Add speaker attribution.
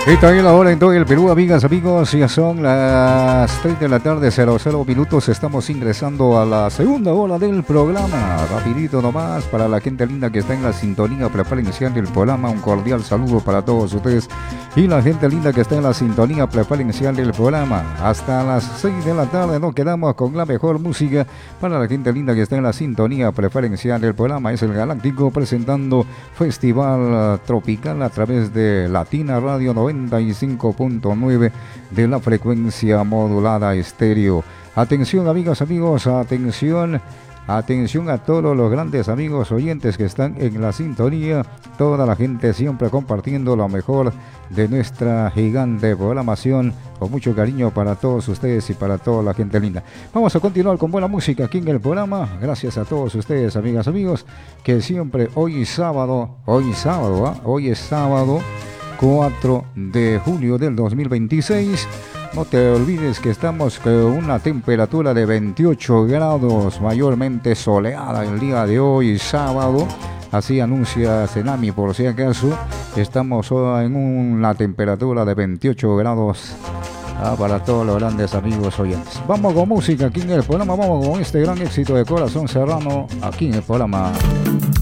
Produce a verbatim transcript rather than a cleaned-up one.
Speaker 1: Esta es la hora en todo el Perú, amigas, amigos. Ya son las tres de la tarde, cero cero minutos. Estamos ingresando a la segunda hora del programa. Rapidito nomás, para la gente linda que está en la sintonía preferencial del programa. Un cordial saludo para todos ustedes. Y la gente linda que está en la sintonía preferencial del programa. Hasta las seis de la tarde nos quedamos con la mejor música. Para la gente linda que está en la sintonía preferencial del programa. Es el Galáctico presentando Festival Tropical a través de Latina Radio noventa y cinco punto nueve de la frecuencia modulada estéreo. Atención, amigas, amigos, atención, atención a todos los grandes amigos oyentes que están en la sintonía, toda la gente siempre compartiendo lo mejor de nuestra gigante programación, con mucho cariño para todos ustedes y para toda la gente linda. Vamos a continuar con buena música aquí en el programa, gracias a todos ustedes, amigas, amigos, que siempre hoy sábado, hoy sábado, ¿eh? hoy es sábado cuatro de julio del dos mil veintiséis. No te olvides que estamos con una temperatura de veintiocho grados, mayormente soleada el día de hoy, sábado. Así anuncia Cenami, por si acaso. Estamos en una temperatura de veintiocho grados. Ah, para todos los grandes amigos oyentes. Vamos con música aquí en el programa. Vamos con este gran éxito de Corazón Serrano aquí en el programa.